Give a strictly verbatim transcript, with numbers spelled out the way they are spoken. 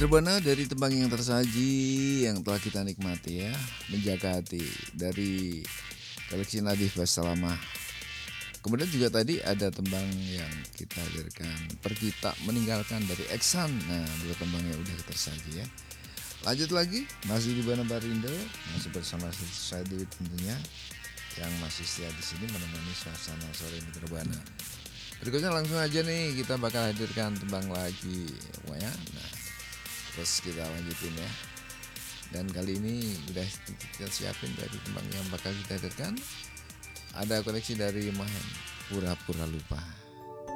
Nirvana dari tembang yang tersaji yang telah kita nikmati ya, Menjaga Hati dari koleksi Nadif Basalamah. Kemudian juga tadi ada tembang yang kita hadirkan, Pergi Tak Meninggalkan dari Eksan. Nah, dua tembang yang udah tersaji ya. Lanjut lagi, masih di Bana Barindo, masih bersama saya Dewi tentunya yang masih setia di sini menemani suasana sore Nirvana. Berikutnya langsung aja nih kita bakal hadirkan tembang lagi, ya. Nah, terus kita lanjutin ya. Dan kali ini udah kita siapin dari tembang yang bakal kita hadirkan. Ada koleksi dari Mahen, Pura-Pura Lupa.